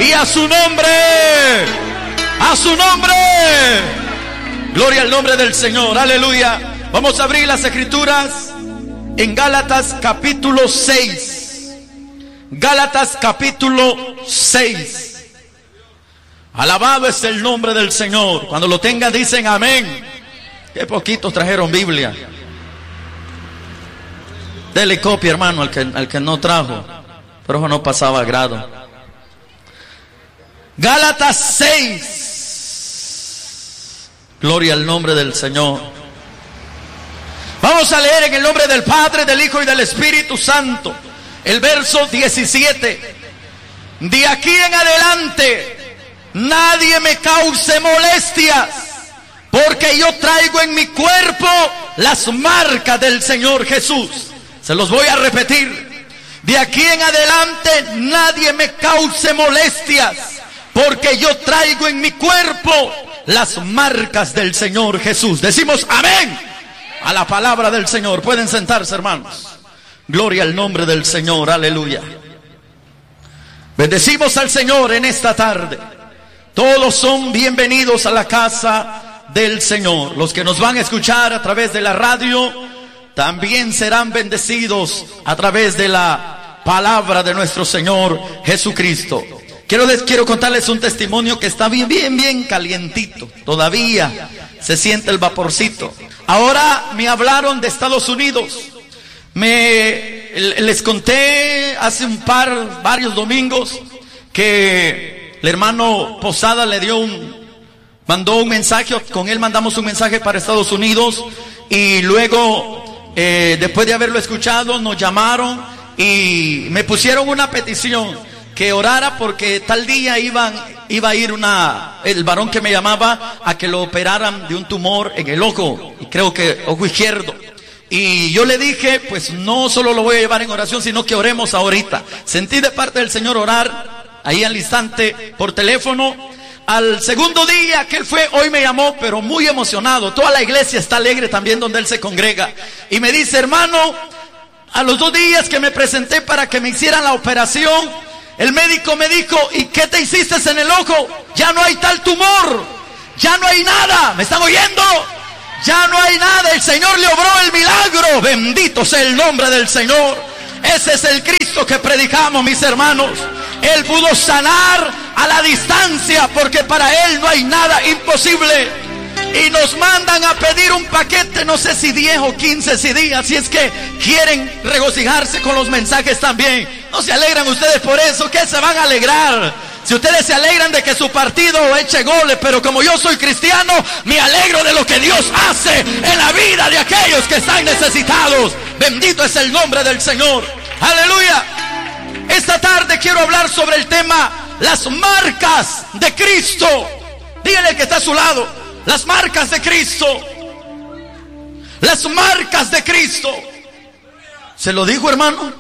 y a su nombre. A su nombre. Gloria al nombre del Señor. Aleluya. Vamos a abrir las escrituras en Gálatas capítulo 6. Gálatas capítulo 6. Alabado es el nombre del Señor. Cuando lo tengan dicen amén. Qué poquitos trajeron Biblia. Dele copia, hermano, al que no trajo. Pero eso no pasaba grado. Gálatas 6. Gloria al nombre del Señor. Vamos a leer en el nombre del Padre, del Hijo y del Espíritu Santo. El verso 17. De aquí en adelante nadie me cause molestias, porque yo traigo en mi cuerpo las marcas del Señor Jesús. Se los voy a repetir. De aquí en adelante nadie me cause molestias, porque yo traigo en mi cuerpo las marcas del Señor Jesús. Decimos amén a la palabra del Señor. Pueden sentarse, hermanos. Gloria al nombre del Señor. Aleluya. Bendecimos al Señor en esta tarde. Todos son bienvenidos a la casa del Señor. Los que nos van a escuchar a través de la radio también serán bendecidos a través de la palabra de nuestro Señor Jesucristo. Quiero contarles un testimonio que está bien calientito. Todavía se siente el vaporcito. Ahora me hablaron de Estados Unidos. Les conté hace varios domingos que el hermano Posada mandó un mensaje. Con él mandamos un mensaje para Estados Unidos. Y luego, después de haberlo escuchado, nos llamaron y me pusieron una petición, que orara porque tal día iba a ir el varón que me llamaba a que lo operaran de un tumor en el ojo, y creo que ojo izquierdo. Y yo le dije, pues no solo lo voy a llevar en oración, sino que oremos ahorita. Sentí de parte del Señor orar ahí al instante por teléfono. Al segundo día que él fue, hoy me llamó, pero muy emocionado. Toda la iglesia está alegre también donde él se congrega. Y me dice, hermano, a los 2 días que me presenté para que me hicieran la operación, el médico me dijo, ¿y qué te hiciste en el ojo? Ya no hay tal tumor, ya no hay nada. ¿Me están oyendo? Ya no hay nada. El Señor le obró el milagro. Bendito sea el nombre del Señor. Ese es el Cristo que predicamos, mis hermanos. Él pudo sanar a la distancia, porque para Él no hay nada imposible. Y nos mandan a pedir un paquete, no sé si 10 o 15 CDs, así es que quieren regocijarse con los mensajes también. ¿No se alegran ustedes por eso? ¿Qué se van a alegrar? Si ustedes se alegran de que su partido eche goles, pero como yo soy cristiano, me alegro de lo que Dios hace en la vida de aquellos que están necesitados. Bendito es el nombre del Señor. Aleluya. Esta tarde quiero hablar sobre el tema las marcas de Cristo. Díganle que está a su lado: las marcas de Cristo. Las marcas de Cristo. ¿Se lo dijo, hermano?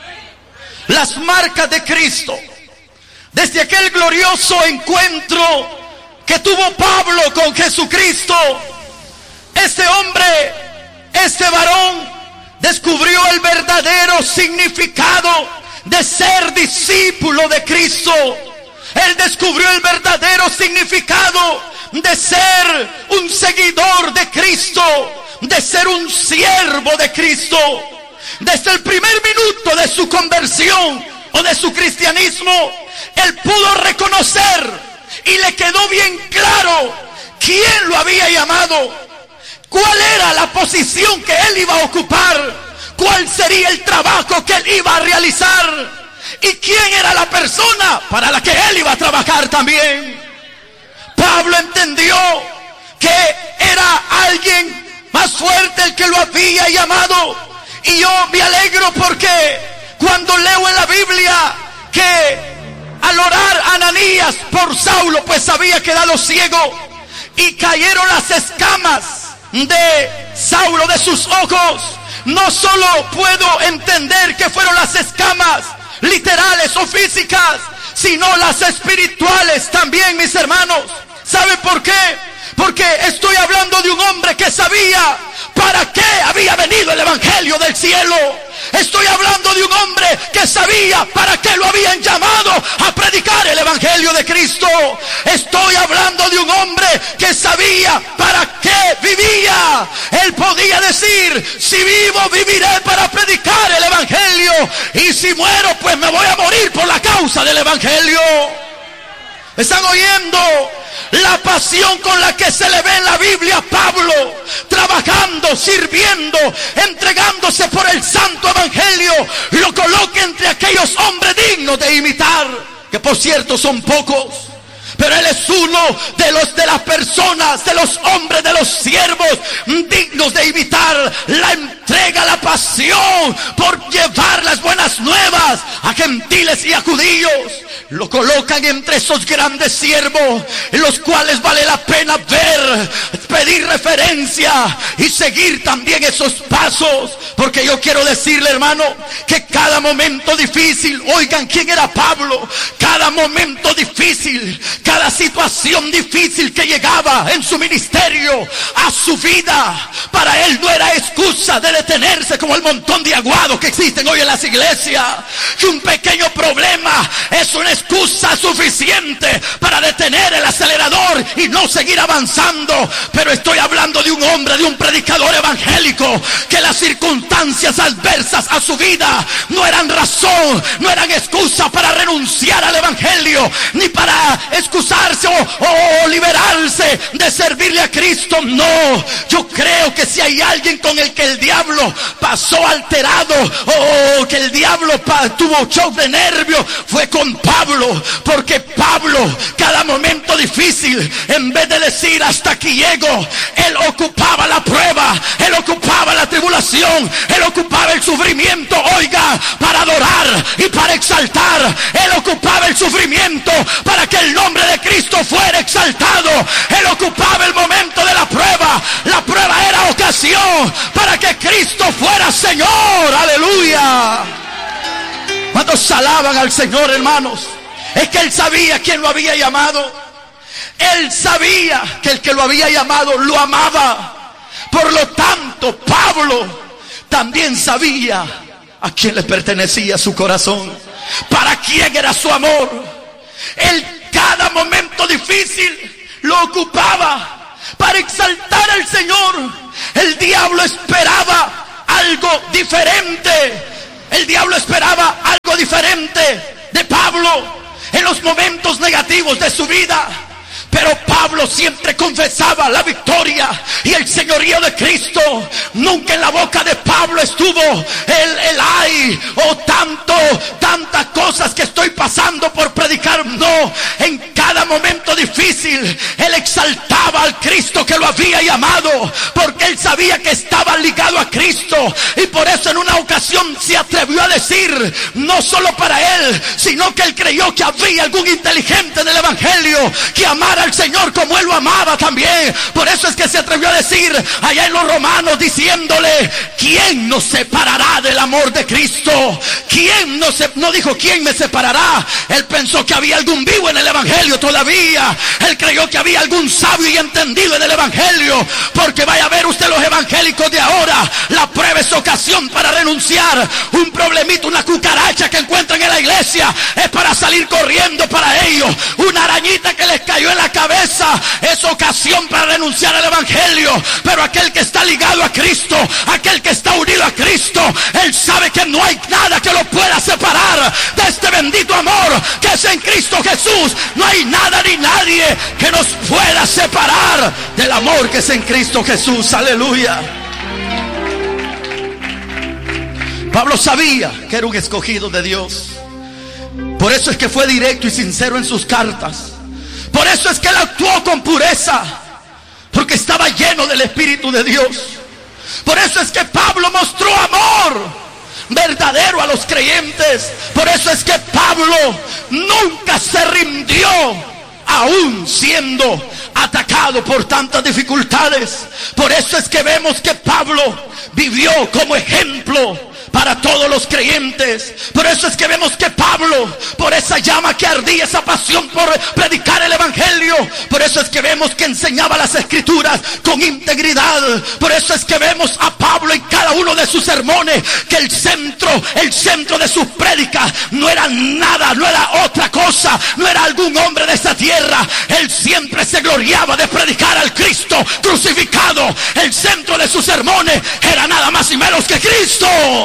Las marcas de Cristo. Desde aquel glorioso encuentro que tuvo Pablo con Jesucristo, este hombre, este varón, descubrió el verdadero significado de ser discípulo de Cristo. Él descubrió el verdadero significado de ser un seguidor de Cristo, de ser un siervo de Cristo. Desde el primer minuto de su conversión o de su cristianismo, él pudo reconocer y le quedó bien claro quién lo había llamado, cuál era la posición que él iba a ocupar, cuál sería el trabajo que él iba a realizar y quién era la persona para la que él iba a trabajar también. Pablo entendió que era alguien más fuerte el que lo había llamado. Y yo me alegro porque cuando leo en la Biblia que al orar Ananías por Saulo, pues había quedado ciego y cayeron las escamas de Saulo de sus ojos, no solo puedo entender que fueron las escamas literales o físicas, sino las espirituales también, mis hermanos. ¿Sabe por qué? Porque estoy hablando de un hombre que sabía para qué había venido el evangelio del cielo. Estoy hablando de un hombre que sabía para qué lo habían llamado a predicar el evangelio de Cristo. Estoy hablando de un hombre que sabía para qué vivía. Él podía decir: si vivo, viviré para predicar el evangelio, y si muero, pues me voy a morir por la causa del evangelio. ¿Están oyendo? La pasión con la que se le ve en la Biblia a Pablo, trabajando, sirviendo, entregándose por el santo evangelio, lo coloca entre aquellos hombres dignos de imitar, que por cierto son pocos. Pero él es uno de las personas, de los hombres, de los siervos dignos de imitar la entrega, la pasión por llevar las buenas nuevas a gentiles y a judíos. Lo colocan entre esos grandes siervos, en los cuales vale la pena ver, pedir referencia y seguir también esos pasos. Porque yo quiero decirle, hermano, que cada momento difícil, oigan quién era Pablo, cada momento difícil, cada situación difícil que llegaba en su ministerio, a su vida, para él no era excusa de detenerse como el montón de aguados que existen hoy en las iglesias. Que un pequeño problema es una excusa suficiente para detener el acelerador y no seguir avanzando. Pero estoy hablando de un hombre, de un predicador evangélico, que las circunstancias adversas a su vida no eran razón, no eran excusa para renunciar al evangelio, ni para excusarse o liberarse de servirle a Cristo. No, yo creo que si hay alguien con el que el diablo pasó alterado, o que el diablo tuvo shock de nervio, fue con Pablo. Porque Pablo, cada momento difícil, en vez de decir hasta aquí llego, él ocupaba la prueba, él ocupaba la tribulación, él ocupaba el sufrimiento, oiga, para adorar y para exaltar. Él ocupaba el sufrimiento para que el nombre de Cristo fuera exaltado. Él ocupaba el momento de la prueba. La prueba era ocasión para que Cristo fuera Señor. Aleluya. ¿Cuántos alaban al Señor, hermanos? Es que él sabía quién lo había llamado. Él sabía que el que lo había llamado lo amaba. Por lo tanto, Pablo también sabía a quién le pertenecía su corazón, para quién era su amor. Él cada momento difícil lo ocupaba para exaltar al Señor. El diablo esperaba algo diferente. El diablo esperaba algo diferente de Pablo en los momentos negativos de su vida. Pero Pablo siempre confesaba la victoria y el señorío de Cristo. Nunca en la boca de Pablo estuvo el ay, o tantas cosas que estoy pasando por predicar. No, en cada momento difícil él exaltaba al Cristo que lo había llamado, porque él sabía que estaba ligado a Cristo. Y por eso en una ocasión se atrevió a decir, no solo para él, sino que él creyó que había algún inteligente del evangelio que amara al Señor como él lo amaba también. Por eso es que se atrevió a decir allá en los Romanos, diciéndole, ¿quién nos separará del amor de Cristo? ¿Quién no dijo quién me separará? Él pensó que había algún vivo en el evangelio todavía. Él creyó que había algún sabio y entendido en el evangelio. Porque vaya a ver usted los evangélicos de ahora, la prueba es ocasión para renunciar. Un problemita, una cucaracha que encuentran en la iglesia, es para salir corriendo para ellos. Una arañita que les cayó en la cabeza es ocasión para renunciar al evangelio. Pero aquel que está ligado a Cristo, aquel que está unido a Cristo, él sabe que no hay nada que lo pueda separar de este bendito amor que es en Cristo Jesús. No hay nada ni nadie que nos pueda separar del amor que es en Cristo Jesús. Aleluya. Pablo sabía que era un escogido de Dios. Por eso es que fue directo y sincero en sus cartas. Por eso es que él actuó con pureza, porque estaba lleno del Espíritu de Dios. Por eso es que Pablo mostró amor verdadero a los creyentes. Por eso es que Pablo nunca se rindió, aún siendo atacado por tantas dificultades. Por eso es que vemos que Pablo vivió como ejemplo para todos los creyentes. Por eso es que vemos que Pablo, por esa llama que ardía, esa pasión por predicar el evangelio, por eso es que vemos que enseñaba las escrituras con integridad. Por eso es que vemos a Pablo en cada uno de sus sermones, que el centro de sus prédicas no era nada, no era otra cosa, no era algún hombre de esta tierra. Él siempre se gloriaba de predicar al Cristo crucificado. El centro de sus sermones era nada más y menos que Cristo.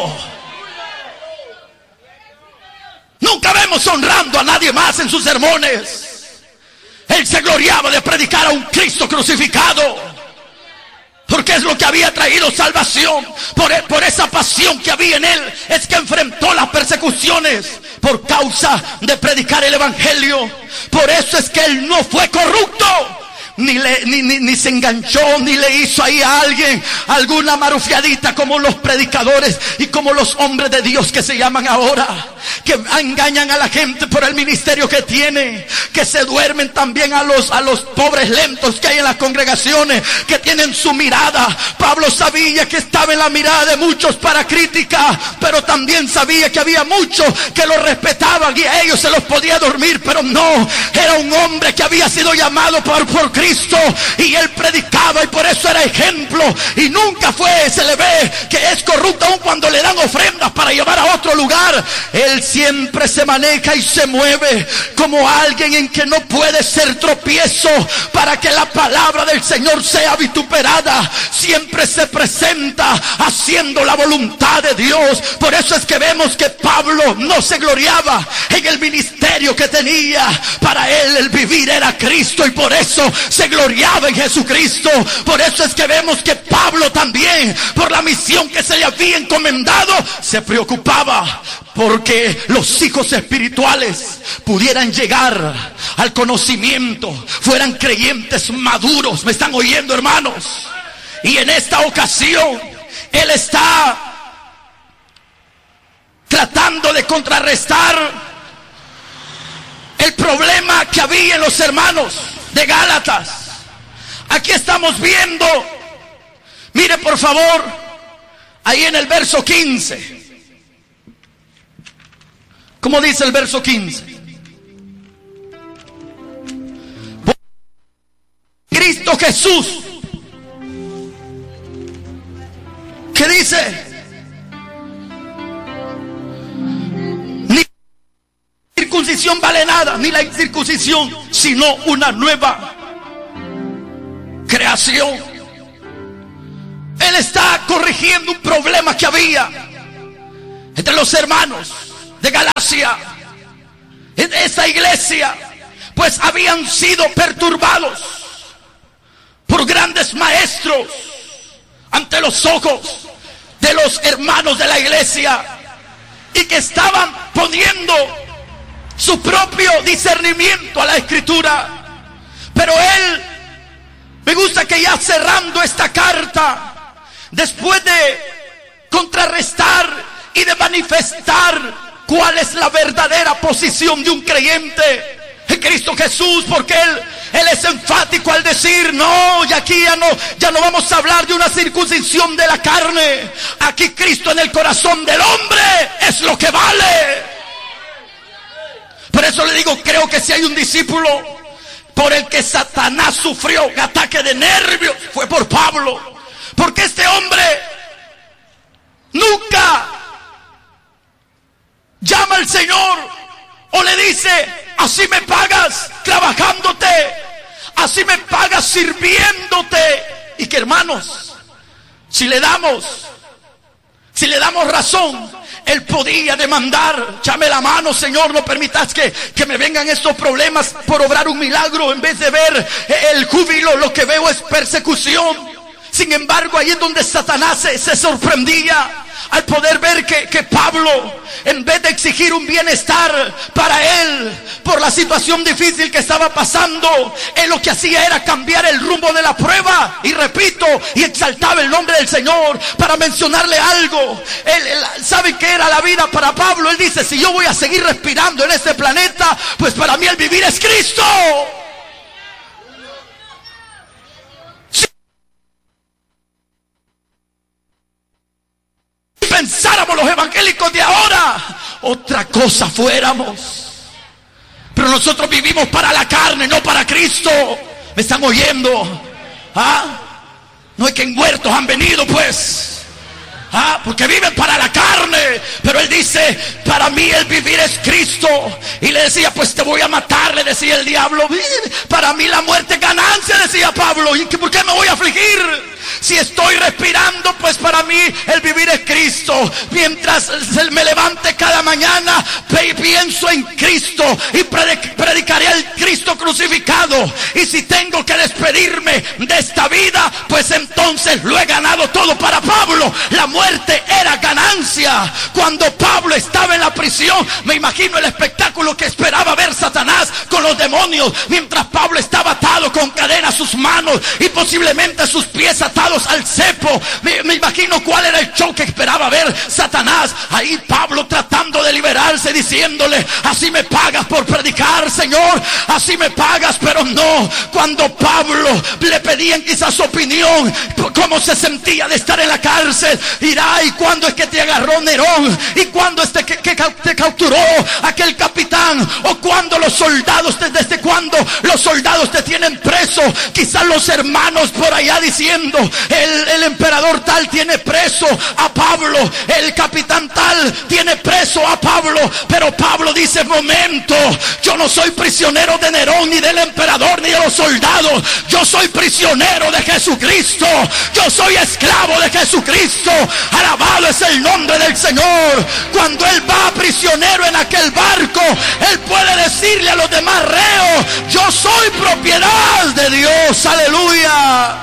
Nunca vemos honrando a nadie más en sus sermones. Él se gloriaba de predicar a un Cristo crucificado, porque es lo que había traído salvación. Por esa pasión que había en él es que enfrentó las persecuciones por causa de predicar el evangelio. Por eso es que él no fue corrupto, ni se enganchó, ni le hizo ahí a alguien alguna marufiadita como los predicadores y como los hombres de Dios que se llaman ahora, que engañan a la gente por el ministerio que tiene, que se duermen también a los pobres lentos que hay en las congregaciones, que tienen su mirada. Pablo sabía que estaba en la mirada de muchos para crítica, pero también sabía que había muchos que lo respetaban y a ellos se los podía dormir, pero no, era un hombre que había sido llamado por Cristo, y él predicaba, y por eso era ejemplo. Y nunca se le ve que es corrupto, aun cuando le dan ofrendas para llevar a otro lugar. Él siempre se maneja y se mueve como alguien en que no puede ser tropiezo para que la palabra del Señor sea vituperada. Siempre se presenta haciendo la voluntad de Dios. Por eso es que vemos que Pablo no se gloriaba en el ministerio que tenía. Para él el vivir era Cristo, y por eso se gloriaba en Jesucristo. Por eso es que vemos que Pablo también, por la misión que se le había encomendado, se preocupaba porque los hijos espirituales pudieran llegar al conocimiento, fueran creyentes maduros. ¿Me están oyendo, hermanos? Y en esta ocasión él está tratando de contrarrestar el problema que había en los hermanos de Gálatas. Aquí estamos viendo, mire por favor, ahí en el verso 15. ¿Cómo dice el verso 15? Cristo Jesús, ¿qué dice? Ni circuncisión vale nada, ni la incircuncisión, sino una nueva creación. Él está corrigiendo un problema que había entre los hermanos de Galacia, en esa iglesia, pues habían sido perturbados por grandes maestros ante los ojos de los hermanos de la iglesia, y que estaban poniendo su propio discernimiento a la escritura. Pero él, me gusta que ya cerrando esta carta, después de contrarrestar y de manifestar cuál es la verdadera posición de un creyente en Cristo Jesús, porque él es enfático al decir: no, y aquí ya no vamos a hablar de una circuncisión de la carne. Aquí Cristo en el corazón del hombre es lo que vale. Por eso le digo, creo que si hay un discípulo por el que Satanás sufrió un ataque de nervios, fue por Pablo. Porque este hombre nunca llama al Señor o le dice: así me pagas trabajándote, así me pagas sirviéndote. Y que, hermanos, si le damos razón, él podía demandar: echame la mano, Señor, no permitas que me vengan estos problemas por obrar un milagro. En vez de ver el júbilo, lo que veo es persecución. Sin embargo, ahí es donde Satanás se sorprendía al poder ver que Pablo, en vez de exigir un bienestar para él por la situación difícil que estaba pasando, él lo que hacía era cambiar el rumbo de la prueba, y repito, y exaltaba el nombre del Señor. Para mencionarle algo, él sabe que era la vida para Pablo. Él dice: si yo voy a seguir respirando en este planeta, pues para mí el vivir es Cristo. Pensáramos los evangelios evangélicos de ahora, otra cosa fuéramos. Pero nosotros vivimos para la carne, no para Cristo. ¿Me están oyendo? No es que en huertos han venido, pues. Porque viven para la carne. Pero él dice, para mí el vivir es Cristo. Y le decía, pues te voy a matar, le decía el diablo. Para mí la muerte es ganancia, decía Pablo. ¿Y por qué me voy a afligir? Si estoy respirando, pues para mí el vivir es Cristo. Mientras me levante cada mañana, pienso en Cristo y predicaré al Cristo crucificado. Y si tengo que despedirme de esta vida, pues entonces lo he ganado todo. Para Pablo la muerte era ganancia. Cuando Pablo estaba en la prisión, me imagino el espectáculo que esperaba ver Satanás con los demonios, mientras Pablo estaba atado con cadenas a sus manos y posiblemente sus pies atados al cepo. Me imagino cuál era el show que esperaba ver Satanás. Ahí Pablo tratando de liberarse, diciéndole, así me pagas por predicar, Señor, así me pagas. Pero no, cuando Pablo le pedían quizás su opinión, cómo se sentía de estar en la cárcel, dirá, ¿y cuándo es que te agarró Nerón? ¿Y cuándo es que te capturó aquel capitán? ¿O cuándo los soldados, desde cuándo los soldados te tienen preso? Quizás los hermanos por allá diciendo, el emperador tal tiene preso a Pablo, el capitán tal tiene preso a Pablo. Pero Pablo dice, momento, yo no soy prisionero de Nerón, ni del emperador, ni de los soldados. Yo soy prisionero de Jesucristo. Yo soy esclavo de Jesucristo. Alabado es el nombre del Señor. Cuando él va prisionero en aquel barco, él puede decirle a los demás reos, yo soy propiedad de Dios. Aleluya.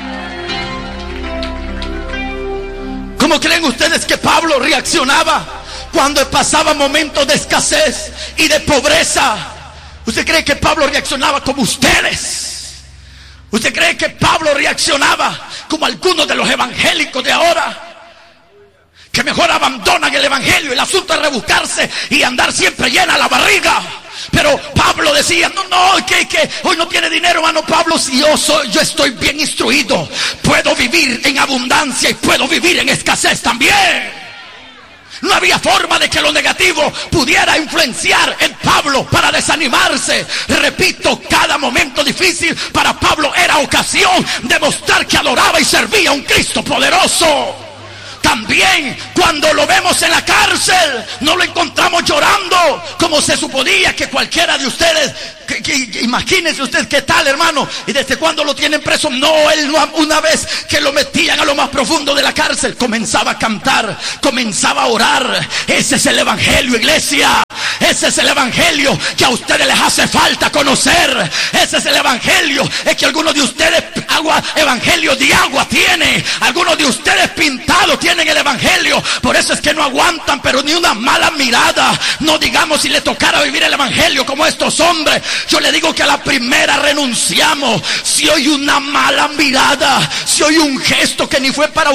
¿Cómo creen ustedes que Pablo reaccionaba cuando pasaba momentos de escasez y de pobreza? ¿Usted cree que Pablo reaccionaba como ustedes? ¿Usted cree que Pablo reaccionaba como algunos de los evangélicos de ahora, que mejor abandonan el evangelio? El asunto es rebuscarse y andar siempre llena la barriga. Pero Pablo decía, no, que hoy no tiene dinero, hermano Pablo. Si yo estoy bien instruido, puedo vivir en abundancia y puedo vivir en escasez también. No había forma de que lo negativo pudiera influenciar en Pablo para desanimarse. Repito, cada momento difícil para Pablo era ocasión de mostrar que adoraba y servía a un Cristo poderoso. También cuando lo vemos en la cárcel, no lo encontramos llorando como se suponía que cualquiera de ustedes, imagínense usted qué tal, hermano, y desde cuando lo tienen preso. No, él una vez que lo metían a lo más profundo de la cárcel, comenzaba a cantar, comenzaba a orar. Ese es el evangelio, iglesia. Ese es el evangelio que a ustedes les hace falta conocer. Ese es el evangelio. Es que algunos de ustedes evangelio de agua tiene. Algunos de ustedes pintados tienen el evangelio. Por eso es que no aguantan, pero ni una mala mirada. No digamos si le tocara vivir el evangelio como estos hombres. Yo le digo que a la primera renunciamos. Si hoy una mala mirada, si hoy un gesto que ni fue para